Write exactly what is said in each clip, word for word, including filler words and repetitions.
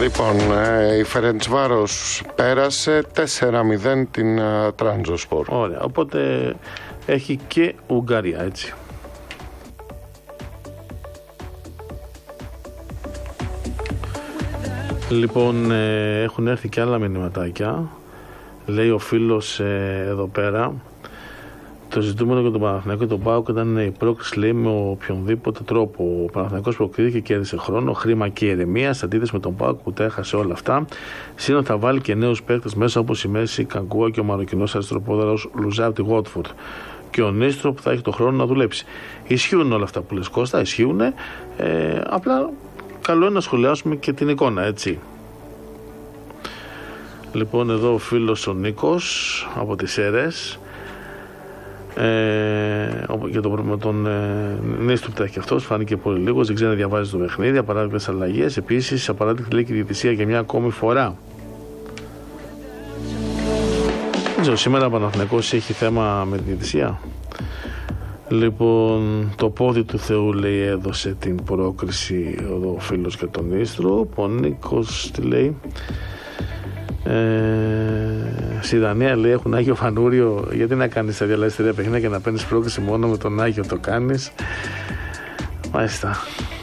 Λοιπόν, ε, η Φερεντσβάρος πέρασε τέσσερα μηδέν την uh, Τρανζοσπορ. Ωραία, οπότε έχει και Ουγγαρία, έτσι. Λοιπόν, ε, έχουν έρθει και άλλα μηνυματάκια. Λέει ο φίλος ε, εδώ πέρα, το ζητούμενο για τον Παναθηναϊκό και τον ΠΑΟΚ ήταν η πρόκριση, λέει, με οποιονδήποτε τρόπο. Ο Παναθηναϊκός προκρίθηκε και κέρδισε χρόνο, χρήμα και ηρεμία, σε αντίθεση με τον ΠΑΟΚ που τα έχασε όλα αυτά. Σύνορα θα βάλει και νέους παίκτες μέσα, όπως η Μέση Καγκούα και ο Μαροκινός αριστεροπόδαρος Λουζά από τη Γότφορντ. Και ο Νίστρο που θα έχει τον χρόνο να δουλέψει. Ισχύουν όλα αυτά που λες, Κώστα, ισχύουν. Ε, απλά καλό είναι να σχολιάσουμε και την εικόνα, έτσι. Λοιπόν, εδώ ο φίλος ο Νίκος από τις Σέρες. Ε, για τον πρόβλημα των ε, Νίστρου που τα έχει και αυτός, φάνηκε πολύ λίγο, δεν ξέρει να διαβάζει το παιχνίδι, απαράδεκτες αλλαγές. Επίσης, απαράδεκτη λέει και η διαιτησία για μια ακόμη φορά. Δεν ξέρω, σήμερα ο Παναθηναϊκός έχει θέμα με τη διαιτησία. Λοιπόν, το πόδι του Θεού, λέει, έδωσε την πρόκριση ο φίλος για τον Νίστρο. Ο Νίκος τι λέει? Ε, στη Δανία, λέει, έχουν Άγιο Φανούριο. Γιατί να κάνεις τα διαλέστηρια παιχνίδια και να παίρνεις πρόκριση μόνο με τον Άγιο το κάνεις? Μάλιστα.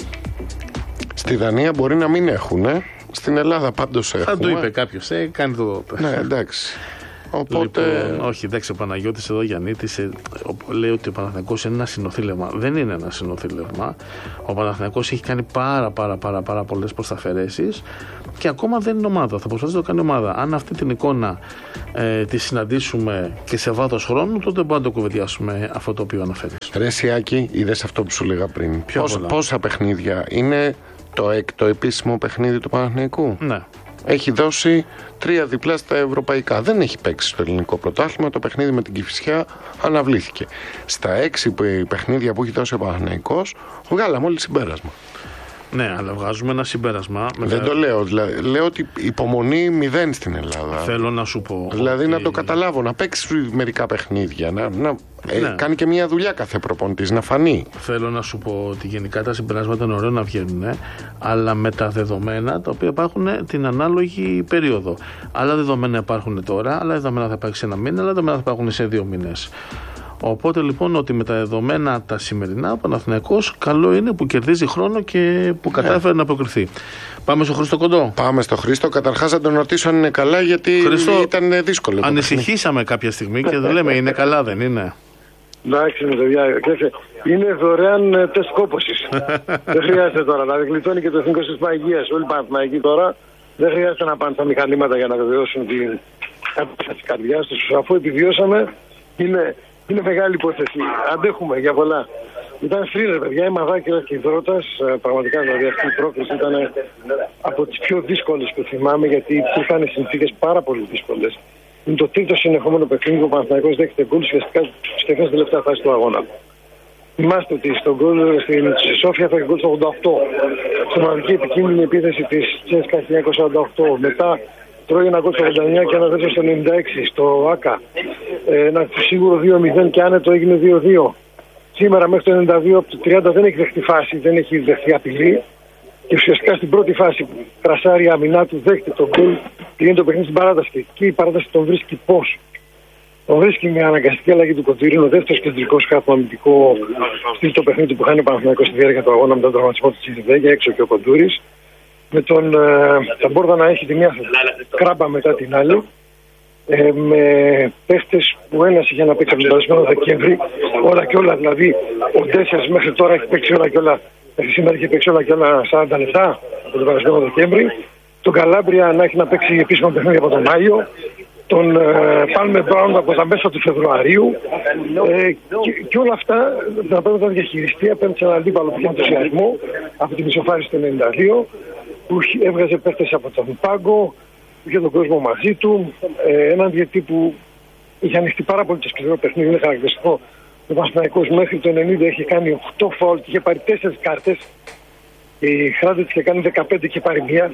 Στη Δανία μπορεί να μην έχουν, ε. Στην Ελλάδα πάντως έχουν. Θα το είπε κάποιος, ε, κάνει το. Ναι, εντάξει. Οπότε... Λοιπόν, όχι, εντάξει, ο Παναγιώτης εδώ, Γιαννίτης, ε, λέει ότι ο Παναθηναϊκός είναι ένα συνοθήλευμα. Δεν είναι ένα συνοθήλευμα. Ο Παναθηναϊκός έχει κάνει πάρα πάρα πάρα, πάρα πολλές προσταφαιρέσεις και ακόμα δεν είναι ομάδα. Θα προσπαθήσει να το κάνει ομάδα. Αν αυτή την εικόνα ε, τη συναντήσουμε και σε βάθος χρόνου, τότε μπορούμε να το κουβεντιάσουμε αυτό το οποίο αναφέρεις. Ρε Σιάκη, είδες αυτό που σου λέγα πριν? Πώς, πόσα παιχνίδια είναι το έκτο επίσημο παιχνίδι του Παναθηναϊκού? Ναι. Έχει δώσει τρία διπλά στα ευρωπαϊκά. Δεν έχει παίξει στο ελληνικό πρωτάθλημα. Το παιχνίδι με την Κηφισιά αναβλήθηκε. Στα έξι παιχνίδια που έχει δώσει ο Παναθηναϊκός, βγάλαμε όλοι συμπέρασμα. Ναι, αλλά βγάζουμε ένα συμπέρασμα. Δεν το λέω. Δηλαδή, λέω ότι υπομονή μηδέν στην Ελλάδα. Θέλω να σου πω. Δηλαδή ότι... να το καταλάβω, να παίξει μερικά παιχνίδια. Να, να ε, ναι. κάνει και μια δουλειά κάθε προπονητής, να φανεί. Θέλω να σου πω ότι γενικά τα συμπεράσματα είναι ωραίο να βγαίνουν, αλλά με τα δεδομένα τα οποία υπάρχουν την ανάλογη περίοδο. Άλλα δεδομένα υπάρχουν τώρα, άλλα δεδομένα θα υπάρξει ένα μήνα, άλλα δεδομένα θα υπάρχουν σε δύο μήνες. Οπότε λοιπόν ότι με τα δεδομένα τα σημερινά ο Παναθηναϊκός καλό είναι που κερδίζει χρόνο και που κατάφερε yeah. να προκριθεί. Πάμε στο Χρήστο Κοντό. Πάμε στο Χρήστο. Καταρχάς να τον ρωτήσω αν είναι καλά, γιατί Χρήστο, ήταν δύσκολο. Ανησυχήσαμε κάποια στιγμή και δεν λέμε είναι καλά, δεν είναι? Εντάξει, με παιδιά. Είναι δωρεάν τεστ κόπωσης. Δεν χρειάζεται τώρα. Δηλαδή γλιτώνει και το Εθνικό Σύστημα Υγείας. Όλοι οι Παναθηναϊκοί τώρα δεν χρειάζεται να πάνε στα μηχανήματα για να βεβαιώσουν την κατάσταση της καρδιάς τους. Αφού επιβιώσαμε, είναι. Είναι μεγάλη υπόθεση. Αντέχουμε για πολλά. Ήταν θρύλε, παιδιά. Η Μαδάκηρα και η Δρότας, πραγματικά δηλαδή αυτή η πρόκληση ήταν από τις πιο δύσκολες που θυμάμαι, γιατί υπήρχαν συνθήκες πάρα πολύ δύσκολες. Είναι το τρίτο συνεχόμενο παιχνίδι που ο Παναθηναϊκός δέχεται γκολ ουσιαστικά στην τελευταία φάση του αγώνα. Θυμάστε ότι στον γκολ στην Σόφια θα γκολ στο ογδόντα οκτώ. Στην μοναδική επικίνδυνη επίθεση της Τσέσκα χίλια εννιακόσια ογδόντα οκτώ. Μετά τρώει ένα γκολ στο ογδόντα εννιά και ένα δεύτερο στο ενενήντα έξι στο ΆΚΑ. Ε, ένα σίγουρο δύο μηδέν και άνετο έγινε δύο δύο. Σήμερα μέχρι το ενενήντα δύο από το τριάντα δεν έχει δεχτεί φάση, δεν έχει δεχτεί απειλή. Και ουσιαστικά στην πρώτη φάση που κρασάρει η άμυνά του, δέχεται τον γκολ, πηγαίνει το παιχνίδι στην παράταση. Και εκεί η παράταση τον βρίσκει πώς? Τον βρίσκει με αναγκαστική αλλαγή του Κοντήρη, ο δεύτερο κεντρικό χάφο αμυντικό στυλ το παιχνίδι που χάνει ο Παναθηναϊκός στη διάρκεια του αγώνα με τον τραυματισμό του Τσιζιδέγια, έξω και ο Κοντούρης. Με τον ε, Μπόρδα να έχει τη μία κράμπα μετά την άλλη. Ε, με παίχτες που ένας είχε να παίξει από τον περασμένο Δεκέμβρη, όλα και όλα, δηλαδή ο Ντέσσερς μέχρι τώρα έχει παίξει όλα και όλα, μέχρι σήμερα έχει παίξει όλα και όλα σαράντα λεπτά από τον περασμένο Δεκέμβρη, τον Καλάμπρια να έχει να παίξει επίσημα παιχνίδι από τον Μάιο, τον ε, Πάλμε Μπράουν από τα μέσα του Φεβρουαρίου, ε, και, και όλα αυτά θα πρέπει να διαχειριστεί απέναντι σε έναν αντίπαλο που είχε ενθουσιασμό από τη μισοφάριση του ενενήντα δύο, που έβγαζε παίχτες από τον πάγκο, είχε τον κόσμο μαζί του, ε, έναν διαιτητή που είχε ανοιχτεί πάρα πολύ το σκληρό παιχνίδι, είναι χαρακτηριστικό. Ο Παναθηναϊκός μέχρι το ενενήντα είχε κάνει οκτώ φάουλ και είχε πάρει τέσσερις κάρτες. Η Χράντετς είχε κάνει δεκαπέντε και πάρει μία.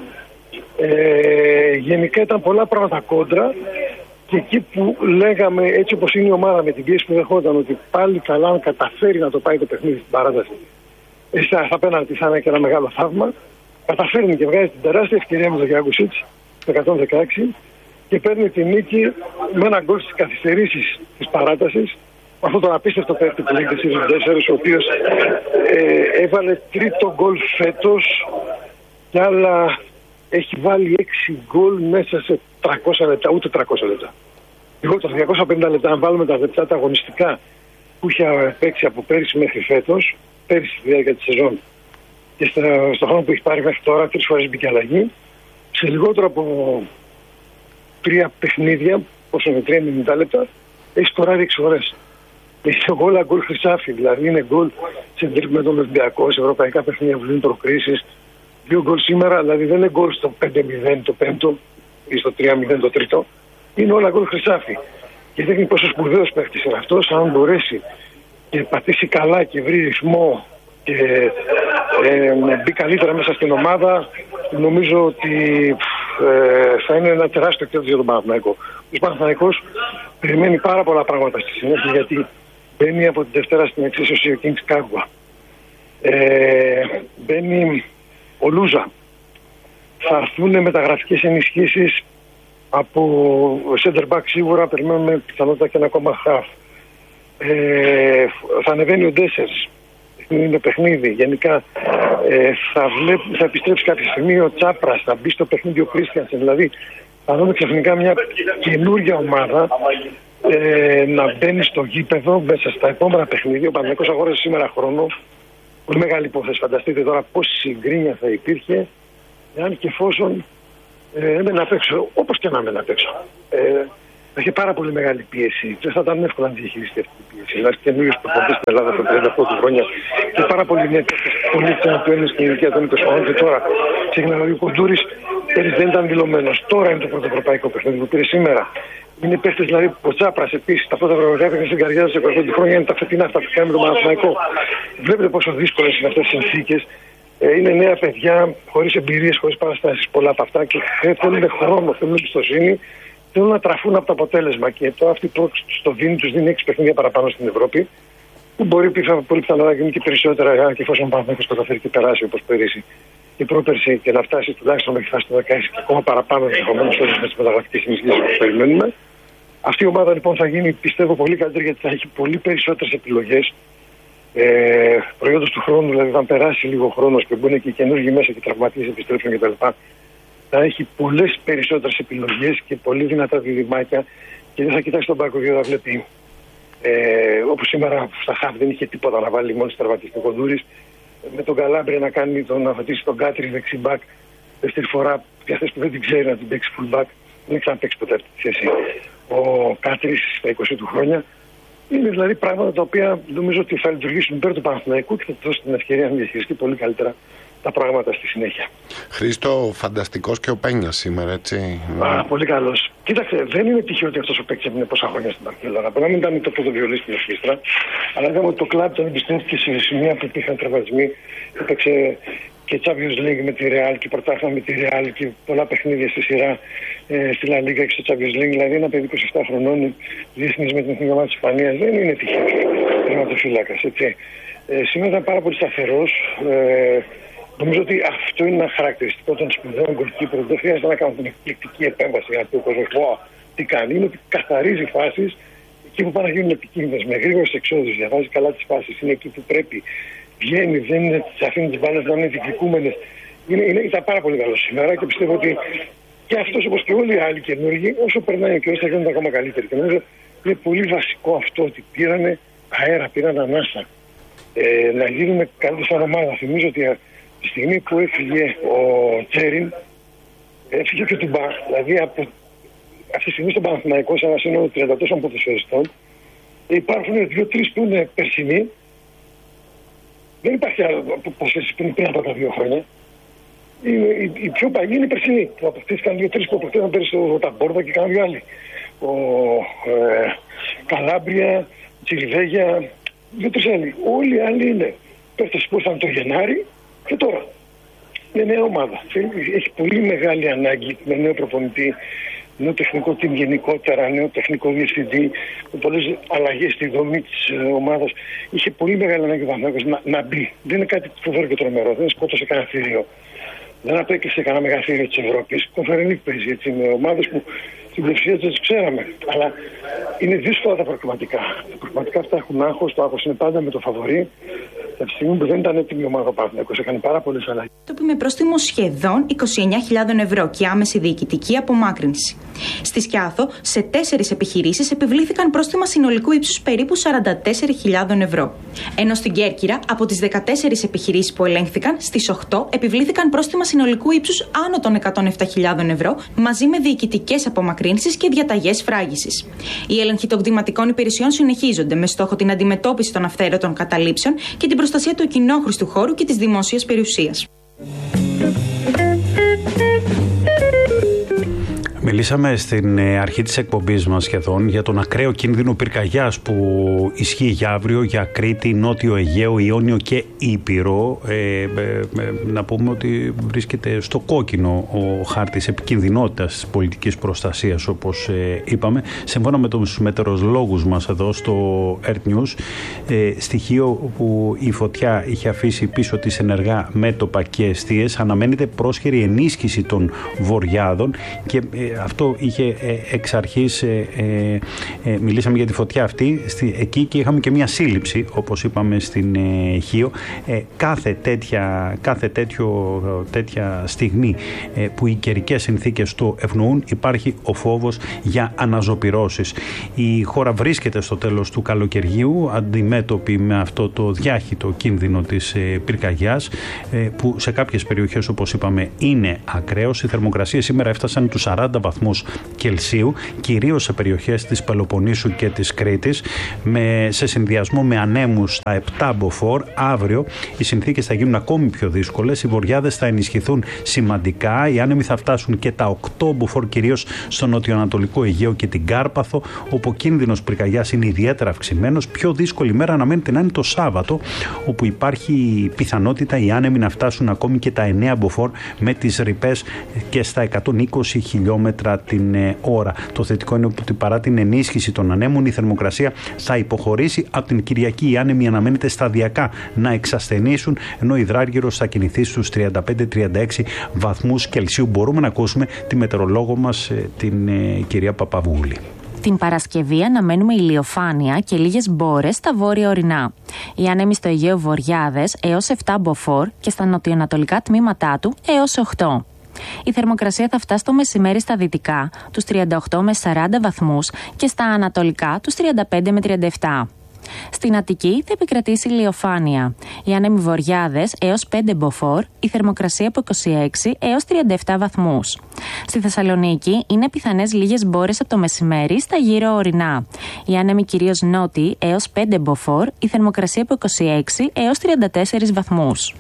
Ε, γενικά ήταν πολλά πράγματα κόντρα και εκεί που λέγαμε, έτσι όπως είναι η ομάδα με την πίεση που δεχόταν, ότι πάλι καλά αν καταφέρει να το πάει το παιχνίδι στην παράταση, εσάς απέναντι θα είναι και ένα μεγάλο θαύμα. καταφέρνει και βγάζει την τεράστια ευκαιρία με τον Γιάνκουσιτς το εκατόν δεκαέξι και παίρνει τη νίκη με ένα γκολ στις καθυστερήσεις της παράτασης. Αυτό τον απίστευτο παίκτη που λέγεται στις τέσσερα, ο οποίος ε, έβαλε τρίτο γκολ φέτος και άλλα έχει βάλει έξι γκολ μέσα σε τριακόσια λεπτά, ούτε τριακόσια λεπτά. Λιγότερο διακόσια πενήντα λεπτά, αν βάλουμε τα λεπτά τα αγωνιστικά που είχε παίξει από πέρυσι μέχρι φέτος, πέρυσι στη διάρκεια της σεζόν και στον χρόνο που έχει πάρει μέχρι τώρα, τρεις φορές μπήκε αλλαγή, σε λιγότερο από τρία παιχνίδια, όσο είναι τρία ενενήντα λεπτά, έχει σκοράρει έξι φορές. Έχει όλα γκολ χρυσάφι, δηλαδή είναι γκολ σε ντέρμπι με τον Ολυμπιακό, σε ευρωπαϊκά παιχνίδια που δίνουν προκρίσεις. Δύο γκολ σήμερα, δηλαδή δεν είναι γκολ στο πέντε μηδέν το πέμπτο ή στο τρία μηδέν το τρίτο. Είναι όλα γκολ χρυσάφι. Και δείχνει πόσο σπουδαίος παίκτης είναι αυτός, αν μπορέσει και πατήσει καλά και βρει ρυθμό και ε, μπει καλύτερα μέσα στην ομάδα, νομίζω ότι ε, θα είναι ένα τεράστιο κέρδος για τον Παναθηναϊκό. Ο Παναθηναϊκός περιμένει πάρα πολλά πράγματα στη συνέχεια, γιατί μπαίνει από την Δευτέρα στην εξίσωση ο Kings Κάγκουα. Ε, μπαίνει ο Λούζα. Θα έρθουν μεταγραφικές ενισχύσεις από center back σίγουρα, περιμένουμε πιθανότητα και ένα ακόμα half. Ε, θα ανεβαίνει ο Ντέσσερς. Είναι παιχνίδι. Γενικά ε, θα, βλέπ, θα επιστρέψει κάποια στιγμή ο Τσάπρας, θα μπει στο παιχνίδι ο Κρίστιανσεν. Δηλαδή θα δούμε ξαφνικά μια καινούργια ομάδα ε, να μπαίνει στο γήπεδο μέσα στα επόμενα παιχνίδια. Ο Παναθηναϊκός αγόρασε σήμερα χρόνο. Πολύ μεγάλη υπόθεση. Φανταστείτε τώρα πόση συγκρίνεια θα υπήρχε εάν και εφόσον ε, έμενε απ' έξω, όπως και να έμενε απ' έξω. Ε, θα είχε πάρα πολύ μεγάλη πίεση. Δεν θα ήταν εύκολο να διαχειριστεί αυτή την πίεση. Δηλαδή, καινούριο προπονητή στην Ελλάδα από τριάντα οκτώ χρόνια και πάρα πολύ νέοι παίκτες. Πολύ ξένα του Έλληνε και η ηλικία των είκοσι χρόνων. Και τώρα ξεκινάει ο Κοντούρης, πέρυσι δεν ήταν δηλωμένος. Τώρα είναι το πρώτο ευρωπαϊκό παιχνίδι που πήρε σήμερα. Είναι παίκτες δηλαδή ο Τσάπρας επίσης. Τα πρώτα ευρωπαϊκά παιχνίδια στην καριέρα του είκοσι χρόνια είναι τα φετινά αυτά που κάνει με τον Παναθηναϊκό. Βλέπετε πόσο δύσκολες είναι αυτές τις συνθήκες. Είναι νέα παιδιά, χωρίς εμπειρίες, χωρίς παραστάσεις, πολλά από αυτά και θέλουν χρόνο, θέλουν εμπιστοσύνη. Θέλουν να τραφούν από το αποτέλεσμα και το αυτή που στο δίνει τους δίνει έξι παιχνίδια παραπάνω στην Ευρώπη, που μπορεί πολύ πιθανό να γίνει και περισσότερα και εφόσον ο Παναθηναϊκός καταφέρει και περάσει όπως πέρυσι και πρόπερσι και να φτάσει τουλάχιστον μέχρι φτάσει το δεκαέξι και ακόμα παραπάνω ενδεχομένως όλες με τις μεταγραφικές ενισχύσεις που περιμένουμε. Αυτή η ομάδα λοιπόν θα γίνει πιστεύω πολύ καλύτερη γιατί θα έχει πολύ περισσότερες επιλογές. Ε, προϊόντος του χρόνου, δηλαδή θα περάσει λίγο χρόνος και μπουν και οι καινούργοι μέσα και τραυματίες επιστρέψουν κτλ. Θα έχει πολλές περισσότερες επιλογές και πολύ δυνατά διδυμάκια και δεν θα κοιτάξει τον πάγκο και θα βλέπει ε, όπως σήμερα στα χαφ δεν είχε τίποτα να βάλει μόνο τραυματιστικό Κοντούρης, με τον Καλάμπρια να κάνει τον, να φωτίσει τον Κάτρι δεξί μπακ δεύτερη φορά για αυτές που δεν την ξέρει να την παίξει full back, δεν έχει παίξει ποτέ αυτή τη θέση ο Κάτρις στα είκοσι του χρόνια. Είναι δηλαδή πράγματα τα οποία νομίζω ότι θα λειτουργήσουν υπέρ του Παναθηναϊκού και θα του δώσει την ευκαιρία να διαχειριστεί πολύ καλύτερα τα πράγματα στη συνέχεια. Χρήστο, φανταστικός και ο Πένιας σήμερα, έτσι. Α, πολύ καλός. Κοίταξε, δεν είναι τυχαίο ότι αυτός ο παίκτης έμεινε πόσα χρόνια στην Μπαρσελόνα. Μπορεί να μην ήταν το πρώτο βιολί στην ορχήστρα, αλλά είδαμε ότι το κλαμπ τον εμπιστεύτηκε σε σημεία που υπήρχαν τραυματισμοί. Έπαιξε και Champions League με τη Real και πρωτάθλημα με τη Real και πολλά παιχνίδια στη σειρά ε, στη La Liga και στο Champions League. Δηλαδή ένα παιδί είκοσι επτά χρονών διεθνής με την εθνική ομάδα της Ισπανίας δεν είναι τυχαίο τερματοφύλακας, έτσι. Ε, σήμερα ήταν πάρα πολύ σταθερός. Ε, Νομίζω ότι αυτό είναι ένα χαρακτηριστικό των σπουδαίων γκολκίπερ. Δεν χρειάζεται να κάνουν την εκπληκτική επέμβαση για να πει ο κόσμος τι κάνει. Είναι ότι καθαρίζει φάσεις εκεί που πάνε να γίνουν επικίνδυνες, με γρήγορες εξόδους, διαβάζει καλά τις φάσεις. Είναι εκεί που πρέπει. Βγαίνει, δεν είναι, αφήνει τις μπάλες να είναι διεκδικούμενες. Είναι, είναι, ήταν πάρα πολύ καλό σήμερα και πιστεύω ότι και αυτός όπως και όλοι οι άλλοι καινούργοι, όσο περνάει ο καιρός θα γίνονται ακόμα καλύτεροι. Και νομίζω είναι πολύ βασικό αυτό ότι πήρανε αέρα, πήραν ανάσα. Ε, να γίνουμε καλύτεροι σαν ομάδα. Θυμίζω ότι τη στιγμή που έφυγε ο Τσέριν, έφυγε και ο Τουμπά. Δηλαδή από αυτή τη στιγμή στον Παναθηναϊκό, σε ένα σύνολο τριάντα τόσων ποδοσφαιριστών, υπάρχουν δύο-τρεις που είναι περσινοί. Δεν υπάρχει άλλο ποδοσφαιριστή που είναι πριν από τα δύο χρόνια. Οι, οι πιο παλιοί είναι οι περσινοί. Που αποκτήθηκαν δύο-τρεις που αποκτήθηκαν πέρυσι ο Ταμπόρδα και κάνουν άλλοι. Ο ε, Καλάμπρια, Τσιριβέγια, δύο-τρεις άλλοι. Όλοι οι άλλοι είναι παίκτες που ήρθαν το Γενάρη. Και τώρα, είναι νέα ομάδα. Έχει πολύ μεγάλη ανάγκη με νέο προπονητή, νέο τεχνικό team γενικότερα, νέο τεχνικό διευθυντή, με πολλές αλλαγές στη δομή της ομάδας. Είχε πολύ μεγάλη ανάγκη ο Παναθηναϊκός να, να μπει. Δεν είναι κάτι φοβερό και τρομερό, δεν σκότωσε κανένα θηρίο. δεν απέκλεισε κανένα μεγαθύριο της Ευρώπης. Κονφερενίκ παίζει έτσι με ομάδες που στην πλειοψηφία τις ξέραμε. Αλλά είναι δύσκολα τα προκριματικά. Τα προκριματικά αυτά έχουν άγχος, το άγχος είναι πάντα με το φαβορί. Από τη στιγμή που δεν ήταν έτοιμη η ομάδα ο Παναθηναϊκός, έκανε πάρα πολλές αλλαγές. Το με πρόστιμο σχεδόν είκοσι εννιά χιλιάδες ευρώ και άμεση διοικητική απομάκρυνση. Στη Σκιάθο, σε τέσσερις επιχειρήσεις επιβλήθηκαν πρόστιμα συνολικού ύψους περίπου σαράντα τέσσερις χιλιάδες ευρώ. Ενώ στην Κέρκυρα, από τις δεκατέσσερις επιχειρήσεις που ελέγχθηκαν, στις οκτώ επιβλήθηκαν πρόστιμα συνολικού ύψους άνω των εκατόν επτά χιλιάδες ευρώ, μαζί με διοικητικές απομακρύνσεις και διαταγές φράγισης. Οι έλεγχοι των κτηματικών υπηρεσιών συνεχίζονται με στόχο την αντιμετώπιση των αυθαίρετων καταλήψεων και την προστασία του κοινόχρηστου χώρου και της δημόσιας περιουσίας. Μιλήσαμε στην αρχή της εκπομπής μας σχεδόν για τον ακραίο κίνδυνο πυρκαγιάς που ισχύει για αύριο για Κρήτη, Νότιο Αιγαίο, Ιόνιο και Ήπειρο. Ε, ε, ε, να πούμε ότι βρίσκεται στο κόκκινο ο χάρτης επικινδυνότητας της πολιτικής προστασίας, όπως ε, είπαμε. Σύμφωνα με τους μετεωρολόγους μας εδώ στο Earth News, ε, στοιχείο που η φωτιά είχε αφήσει πίσω της ενεργά μέτωπα και εστίες, αναμένεται πρόσχερη ενίσχυση των βορειάδων και ε, αυτό είχε εξ αρχής, ε, ε, μιλήσαμε για τη φωτιά αυτή στη, εκεί και είχαμε και μια σύλληψη, όπως είπαμε στην ε, Χίο. Ε, κάθε, τέτοια, κάθε τέτοιο, τέτοια στιγμή ε, που οι καιρικές συνθήκες το ευνοούν, υπάρχει ο φόβος για αναζωπυρώσεις. Η χώρα βρίσκεται στο τέλος του καλοκαιριού αντιμέτωπη με αυτό το διάχυτο κίνδυνο της ε, πυρκαγιάς, ε, που σε κάποιες περιοχές, όπως είπαμε, είναι ακραίος. Οι θερμοκρασίες σήμερα έφτασαν τους σαράντα βαθμούς Κελσίου, κυρίως σε περιοχές της Πελοποννήσου και της Κρήτης, με, σε συνδυασμό με ανέμους στα επτά μποφόρ. Αύριο οι συνθήκες θα γίνουν ακόμη πιο δύσκολες, οι βοριάδες θα ενισχυθούν σημαντικά, οι άνεμοι θα φτάσουν και τα οκτώ μποφόρ, κυρίως στο νοτιοανατολικό Αιγαίο και την Κάρπαθο, όπου ο κίνδυνος πυρκαγιάς είναι ιδιαίτερα αυξημένος. Πιο δύσκολη μέρα αναμένεται να είναι το Σάββατο, όπου υπάρχει πιθανότητα οι άνεμοι να φτάσουν ακόμη και τα εννέα μποφόρ, με τις ρηπές και στα εκατόν είκοσι χιλιόμετρα την ώρα. Το θετικό είναι ότι παρά την ενίσχυση των ανέμων, η θερμοκρασία θα υποχωρήσει. Από την Κυριακή οι άνεμοι αναμένεται σταδιακά να εξασθενήσουν, ενώ η υδράργυρος θα κινηθεί στους τριάντα πέντε τριάντα έξι βαθμούς Κελσίου. Μπορούμε να ακούσουμε τη μετεωρολόγο μας, την ε, κυρία Παπαβούλη. Την Παρασκευή αναμένουμε ηλιοφάνεια και λίγες μπόρες στα βόρεια ορεινά. Οι άνεμοι στο Αιγαίο βοριάδες έως επτά μποφόρ και στα νοτιοανατολικά τμήματά του έως οκτώ. Η θερμοκρασία θα φτάσει το μεσημέρι στα δυτικά τους τριάντα οκτώ με σαράντα βαθμούς και στα ανατολικά τους τριάντα πέντε με τριάντα επτά. Στην Αττική θα επικρατήσει ηλιοφάνεια. Οι άνεμοι βοριάδες έως πέντε μποφόρ, η θερμοκρασία από είκοσι έξι έως τριάντα επτά βαθμούς. Στη Θεσσαλονίκη είναι πιθανές λίγες μπόρες από το μεσημέρι στα γύρω ορεινά. Οι άνεμοι κυρίως νότιοι έως πέντε μποφόρ, η θερμοκρασία από είκοσι έξι έως τριάντα τέσσερα βαθμούς.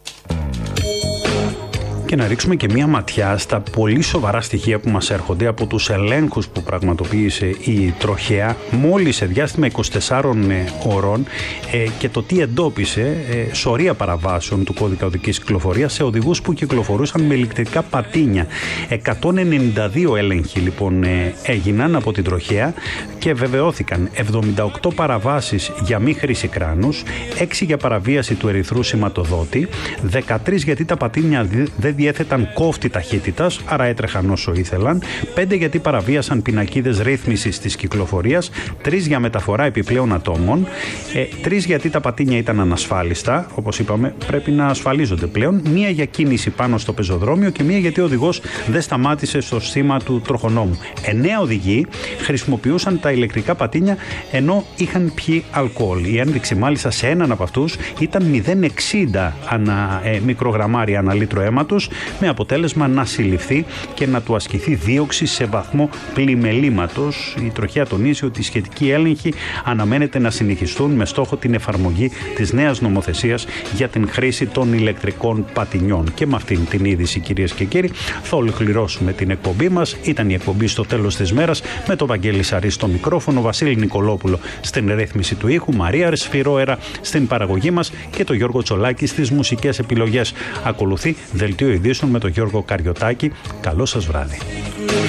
Και να ρίξουμε και μία ματιά στα πολύ σοβαρά στοιχεία που μας έρχονται από τους ελέγχους που πραγματοποίησε η τροχέα μόλις σε διάστημα είκοσι τεσσάρων ώρων ε, και το τι εντόπισε ε, σωρία παραβάσεων του κώδικα οδικής κυκλοφορίας σε οδηγούς που κυκλοφορούσαν με ηλεκτρικά πατίνια. εκατόν ενενήντα δύο έλεγχοι λοιπόν ε, έγιναν από την τροχέα και βεβαιώθηκαν εβδομήντα οκτώ παραβάσεις για μη χρήση κράνους, έξι για παραβίαση του ερυθρού σηματοδότη, δεκατρία γιατί τα πατίνια δεν διέθεταν κόφτη ταχύτητας, άρα έτρεχαν όσο ήθελαν, πέντε γιατί παραβίασαν πινακίδες ρύθμισης της κυκλοφορίας, τρία για μεταφορά επιπλέον ατόμων, ε, τρία γιατί τα πατίνια ήταν ανασφάλιστα, όπως είπαμε πρέπει να ασφαλίζονται πλέον, μία για κίνηση πάνω στο πεζοδρόμιο και μία γιατί ο οδηγός δεν σταμάτησε στο σήμα του τροχονόμου. Εννέα οδηγοί χρησιμοποιούσαν τα ηλεκτρικά πατίνια ενώ είχαν πιει αλκοόλ. Η ένδειξη μάλιστα σε έναν από αυτούς ήταν μηδέν κόμμα εξήντα ανα, ε, μικρογραμμάρια ανά λίτρο αίματος, με αποτέλεσμα να συλληφθεί και να του ασκηθεί δίωξη σε βαθμό πλημελήματος. Η τροχέα τονίζει ότι οι σχετικοί έλεγχοι αναμένεται να συνεχιστούν με στόχο την εφαρμογή της νέας νομοθεσίας για την χρήση των ηλεκτρικών πατινιών. Και με αυτήν την είδηση, κυρίες και κύριοι, θα ολοκληρώσουμε την εκπομπή μας. Ήταν η εκπομπή στο τέλος της μέρας με τον Βαγγέλη Σαρή στο μικρόφωνο, Βασίλη Νικολόπουλο στην ρύθμιση του ήχου, Μαρία Ρεσφυρόερα στην παραγωγή μας και το Γιώργο Τσολάκη στις μουσικές επιλογές. Ακολουθεί δελτίο ειδήσεων με τον Γιώργο Καριωτάκη. Καλό σας βράδυ.